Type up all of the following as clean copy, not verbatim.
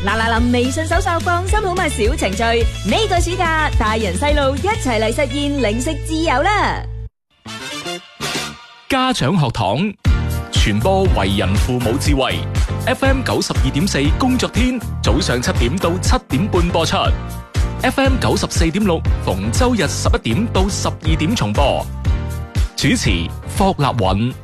嗱，微信搜索放心好買小程序，呢個暑假大人細路一齊嚟實現零食自由啦！ 家長學堂傳播為人父母智慧 ，FM 92.4工作天早上7點到7點半播出 ，FM 94.6逢周日11點到12點重播。主持霍立允。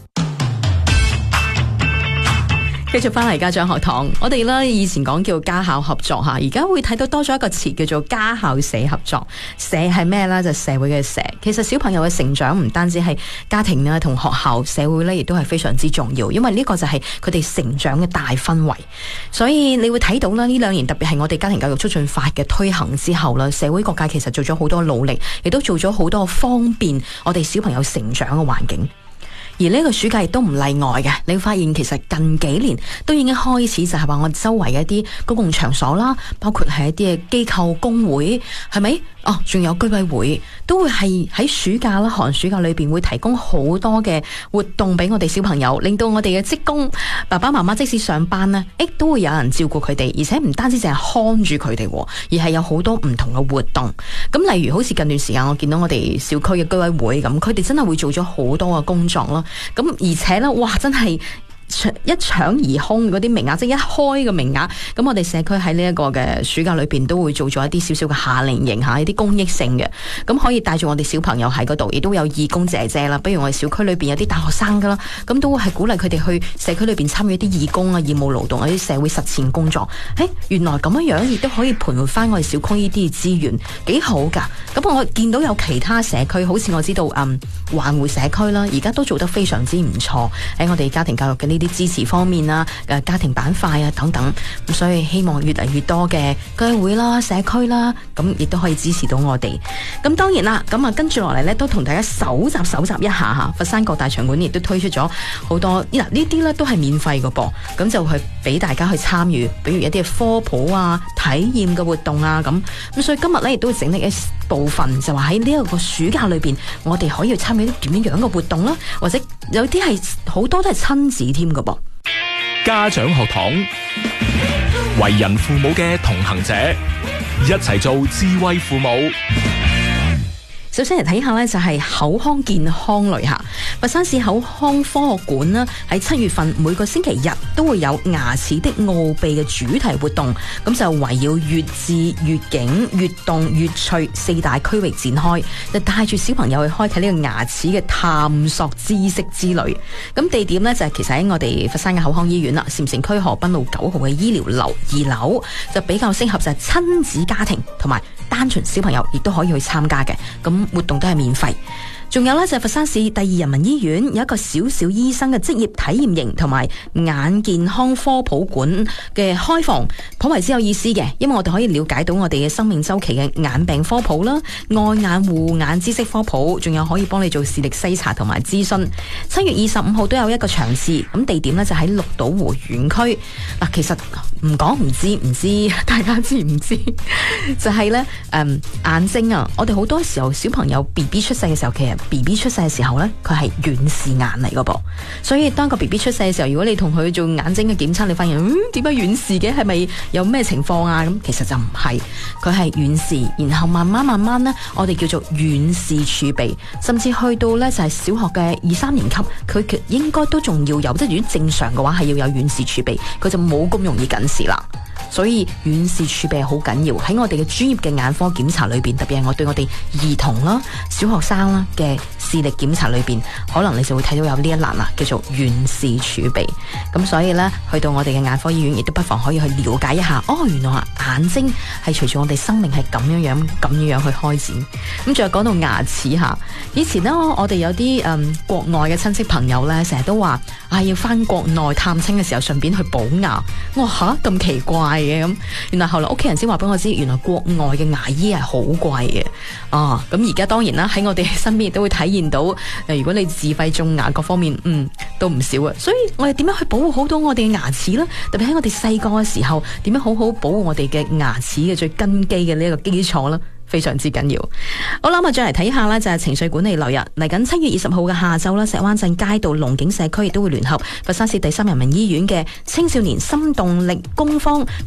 繼續翻嚟家長學堂，我哋咧以前講叫家校合作吓，而家會睇到多咗一個詞叫做家校社合作。社係咩咧？就社會嘅社。其實小朋友嘅成長唔單止係家庭啊同學校，社會咧亦都係非常之重要，因為呢個就係佢哋成長嘅大氛圍。所以你會睇到啦，呢2年特別係我哋家庭教育促進法嘅推行之後啦，社會各界其實做咗好多努力，亦都做咗好多方便我哋小朋友成長嘅環境。而呢個暑假亦都唔例外嘅，你會發現其實近幾年都已經開始就係話我周圍嘅一啲公共場所啦，包括係一啲嘅機構工會，係咪？仲有居委會都會係喺暑假啦、寒暑假裏邊會提供好多嘅活動俾我哋小朋友，令到我哋嘅職工爸爸媽媽即使上班呢，都會有人照顧佢哋，而且唔單止淨係看住佢哋，而係有好多唔同嘅活動。咁例如好似近段時間我見到我哋小區嘅居委會咁，佢哋真係會做咗好多嘅工作咯。咁而且呢，哇，真係一搶而空嗰啲名額，即係一開嘅名額，咁我哋社區喺呢一個嘅暑假裏邊都會做咗一啲少少嘅夏令營吓，一啲公益性嘅，咁可以帶住我哋小朋友喺嗰度，亦都有義工姐姐啦，比如我哋小區裏邊有啲大學生噶啦，咁都會係鼓勵佢哋去社區裏邊參與一啲義工啊、義務勞動啊、啲社會實踐工作。原來咁樣亦都可以盤活翻我哋小區呢啲資源，幾好噶。咁我見到有其他社區，好似我知道環匯社區啦，而家都做得非常之唔錯喺我哋家庭教育嘅呢啲支持方面啊，家庭板塊啊等等，咁所以希望越嚟越多嘅居委會啦、社區啦，咁亦都可以支持到我哋。咁當然啦，咁跟住落嚟呢，都同大家搜集一下吓，佛山各大場館亦都推出咗好多，呢啲呢都係免費嘅噃，咁就去俾大家去參與，比如一啲科普啊、體驗嘅活動啊咁所以今日呢，亦都會整理一部分，就話喺呢一個暑假裏邊，我哋可以參與啲點樣嘅活動啦，或者有啲係好多都係親子添嘅噃。 家長學堂，為人父母嘅同行者，一齊做智慧父母。 首先嚟睇下呢，就係口腔健康類吓，佛山市口腔科學館啦，喺7月份每個星期日都會有牙齒的奧秘嘅主題活動，咁就圍繞粵智、粵景、粵動、粵趣4大區域展開，就帶住小朋友去開啟呢個牙齒嘅探索知識之旅。咁地點呢，就係其實喺我哋佛山嘅口腔醫院啦，禪城區河濱路9號嘅醫療樓2樓，就比較適合就係親子家庭同埋單純小朋友亦都可以去參加嘅，咁活動都係免費。仲有呢，就係佛山市第2人民醫院有一個小小醫生嘅職業體驗營同埋眼健康科普館嘅開放，頗為之有意思嘅，因為我哋可以了解到我哋嘅生命週期嘅眼病科普啦、愛眼護眼知識科普，仲有可以幫你做視力篩查同埋諮詢。7月25號都有一個場次，咁地點呢就喺綠島湖園區。其實唔講唔知，大家知唔知？就係呢眼睛啊，我哋好多時候小朋友 BB 出世嘅時候，其實BB 出世嘅時候呢，佢係遠視眼嚟噶噃，所以當個 BB 出世嘅時候，如果你同佢做眼睛嘅檢測，你發現點解遠視嘅，係咪有咩情況啊？咁其實就唔係，佢係遠視，然後慢慢呢，我哋叫做遠視儲備，甚至去到呢，就係小學嘅2、3年級，佢應該都仲要有，即係如果正常嘅話係要有遠視儲備，佢就冇咁容易近視啦。所以遠視儲備係好緊要，喺我哋嘅專業嘅眼科檢查裏邊，特別係我對我哋兒童啦、小學生啦嘅視力檢查裏邊，可能你就會睇到有呢一欄啦，叫做遠視儲備。咁所以呢，去到我哋嘅眼科醫院，亦都不妨可以去了解一下。原來眼睛係隨住我哋生命係咁樣去開展。咁仲有講到牙齒吓，以前呢，我哋有啲國外嘅親戚朋友呢，成日都話要翻國內探親嘅時候，順便去補牙。我話咁奇怪嘅咁，原來後來屋企人先話俾我知，原來國外嘅牙醫係好貴嘅。咁而家當然啦，喺我哋身邊亦都會體現到，如果你自費種牙各方面，都唔少啊。所以我哋點樣去保護好到我哋嘅牙齒呢？特別喺我哋細個嘅時候，點樣好好保護我哋嘅牙齒嘅最根基嘅呢一個基礎呢？非常之緊要。好啦，咁再嚟睇下呢，就係情緒管理流日嚟緊7月20號嘅下晝啦，石灣鎮街道龍景社區亦都會聯合佛山市第3人民醫院嘅青少年心動力工坊